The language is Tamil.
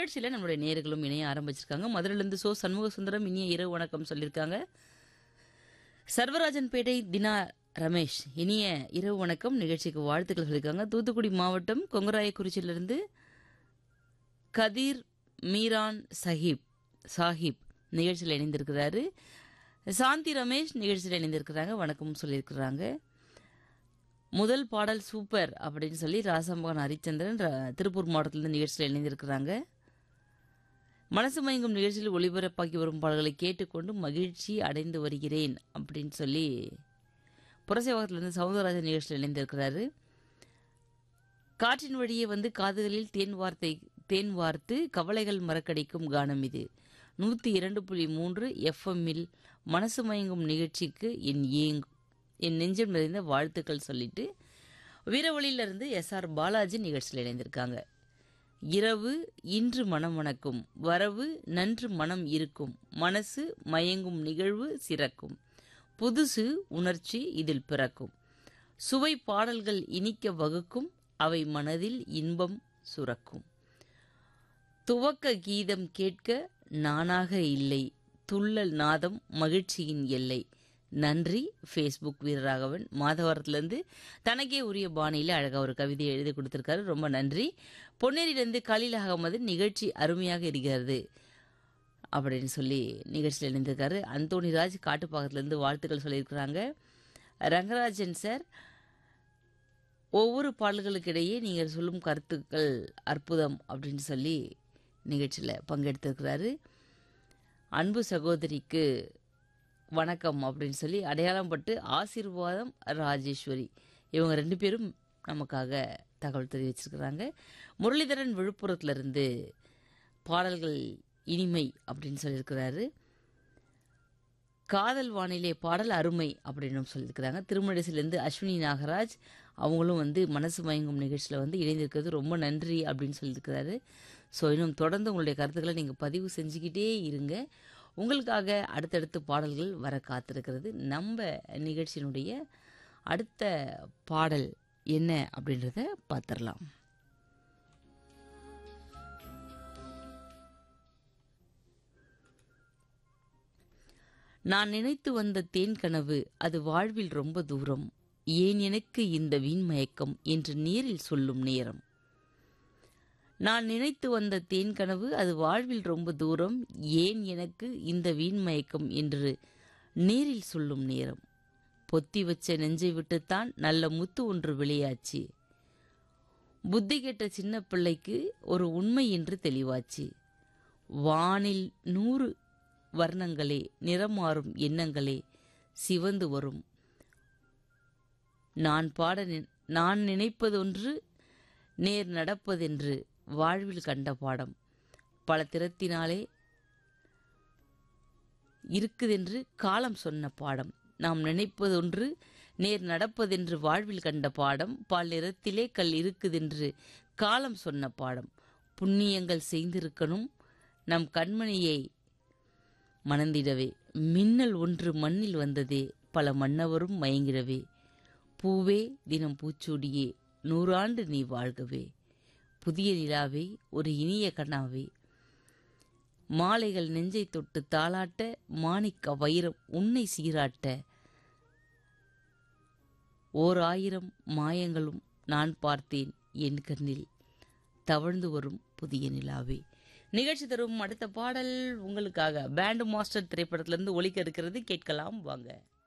நிகழ்ச்சியில நம்மளுடைய நேயர்களும் இணைய ஆரம்பிச்சிருக்காங்க. மதுரையிலிருந்து சண்முக சுந்தரம் இனிய இரவு வணக்கம் சொல்லியிருக்காங்க. சர்வராஜன்பேட்டை தினா ரமேஷ் இனிய இரவு வணக்கம் நிகழ்ச்சிக்கு வாழ்த்துக்கள் சொல்லியிருக்காங்க. தூத்துக்குடி மாவட்டம் கொங்கராயக்குறிச்சியிலிருந்து கதீர் மீரான் சாஹிப் நிகழ்ச்சியில் இணைந்திருக்கிறாரு. சாந்தி ரமேஷ் நிகழ்ச்சியில் இணைந்திருக்கிறாங்க. வணக்கம் சொல்லியிருக்கிறாங்க. முதல் பாடல் சூப்பர் அப்படின்னு சொல்லி ராசம்பகன் ஹரிச்சந்திரன் திருப்பூர் மாவட்டத்திலிருந்து நிகழ்ச்சியில் இணைந்திருக்கிறாங்க. மனசு மயங்கும் நிகழ்ச்சியில் ஒளிபரப்பாக்கி வரும் பாடல்களை கேட்டுக்கொண்டு மகிழ்ச்சி அடைந்து வருகிறேன் அப்படின்னு சொல்லி புரசேவகத்திலிருந்து சவுந்தரராஜன் நிகழ்ச்சியில் இணைந்திருக்கிறாரு. காற்றின் வழியே வந்து காதுகளில் தேன் வார்த்து கவலைகள் மறக்கடிக்கும் கானம் இது 102.3 எஃப்எம்மில் மனசு மயங்கும் நிகழ்ச்சிக்கு என் நெஞ்சம் நிறைந்த வாழ்த்துக்கள் சொல்லிட்டு வீரவழியிலிருந்து SR பாலாஜி நிகழ்ச்சியில் இணைந்திருக்காங்க. இரவு இன்று மனம் மணக்கும், வரவு நன்று மனம் இருக்கும், மனசு மயங்கும் நிகழ்வு சிறக்கும், புதுசு உணர்ச்சி இதில் பிறக்கும், சுவை பாடல்கள் இனிக்க வகுக்கும், அவை மனதில் இன்பம் சுரக்கும், துவக்க கீதம் கேட்க நானாக இல்லை, துள்ளல் நாதம் மகிழ்ச்சியின் எல்லை. நன்றி. ஃபேஸ்புக் வீரராகவன் மாதவரத்திலிருந்து தனக்கே உரிய பாணியில் அழகாக ஒரு கவிதையை எழுதி கொடுத்திருக்காரு. ரொம்ப நன்றி. பொன்னேரியிலிருந்து கலீல் அகமது நிகழ்ச்சி அருமையாக இருக்கிறது அப்படின்னு சொல்லி நிகழ்ச்சியில் இணைந்திருக்காரு. அந்தோணிராஜ் காட்டுப்பாக்கத்திலிருந்து வாழ்த்துக்கள் சொல்லியிருக்கிறாங்க. ரங்கராஜன் சார் ஒவ்வொரு பாடல்களுக்கிடையே நீங்கள் சொல்லும் கருத்துக்கள் அற்புதம் அப்படின்னு சொல்லி நிகழ்ச்சியில் பங்கெடுத்திருக்கிறாரு. அன்பு சகோதரிக்கு வணக்கம் அப்படின்னு சொல்லி அடையாளம் பட்டு ஆசீர்வாதம் ராஜேஸ்வரி இவங்க 2 பேரும் நமக்காக தகவல் தெரிவிச்சிருக்கிறாங்க. முரளிதரன் விழுப்புரத்திலிருந்து பாடல்கள் இனிமை அப்படின்னு சொல்லியிருக்கிறாரு. காதல் வானிலை பாடல் அருமை அப்படின்னு சொல்லியிருக்கிறாங்க. திருமணத்திலிருந்து அஸ்வினி நாகராஜ் அவங்களும் வந்து மனசு மயங்கும் நிகழ்ச்சியில் இணைந்திருக்கிறது ரொம்ப நன்றி அப்படின்னு சொல்லியிருக்கிறாரு. ஸோ இன்னும் தொடர்ந்து உங்களுடைய கருத்துக்களை நீங்கள் பதிவு செஞ்சுக்கிட்டே இருங்க. உங்களுக்காக அடுத்தடுத்து பாடல்கள் வர காத்திருக்கிறது. நம்ம நிகழ்ச்சியினுடைய அடுத்த பாடல் என்ன அப்படின்றத பார்த்துடலாம். நான் நினைத்து வந்த தேன் கனவு அது வாழ்வில் ரொம்ப தூரம், ஏன் எனக்கு இந்த வீண் மயக்கம் என்று நீரில் சொல்லும் நேரம். நான் நினைத்து வந்த தேன் கனவு அது வாழ்வில் ரொம்ப தூரம், ஏன் எனக்கு இந்த வீண் மயக்கம் என்று நீரில் சொல்லும் நேரம். பொத்தி வச்ச நெஞ்சை விட்டுத்தான் நல்ல முத்து ஒன்று விளையாச்சு, புத்தி கெட்ட சின்ன பிள்ளைக்கு ஒரு உண்மை என்று தெளிவாச்சு. வானில் 100 வர்ணங்களே, நிறமாறும் எண்ணங்களே சிவந்து வரும், நான் நினைப்பதொன்று நேர் நடப்பதென்று வாழ்வில் கண்ட பாடம், பல திறத்தினாலே இருக்குதென்று காலம் சொன்ன பாடம். நாம் நினைப்பதொன்று நேர் நடப்பதென்று வாழ்வில் கண்ட பாடம், பால் நிறத்திலே கல் இருக்குதென்று காலம் சொன்ன பாடம். புண்ணியங்கள் செய்திருக்கணும் நம் கண்மணியை மணந்திடவே, மின்னல் ஒன்று மண்ணில் வந்ததே பல மன்னவரும் மயங்கிடவே, பூவே தினம் பூச்சூடியே 100 ஆண்டு நீ வாழ்கவே, புதிய நிலாவே ஒரு இனிய கண்ணாவே, மாலைகள் நெஞ்சை தொட்டு தாளாட்ட, மாணிக்க வைரம் உன்னை சீராட்ட, 1000 மாயங்களும் நான் பார்த்தேன் என் கண்ணில், தவழ்ந்து வரும் புதிய நிலாவே. நிகழ்ச்சி தரும் அடுத்த பாடல் உங்களுக்காக பேண்ட் மாஸ்டர் திரைப்படத்திலிருந்து ஒலிக்க இருக்கிறது. கேட்கலாம் வாங்க.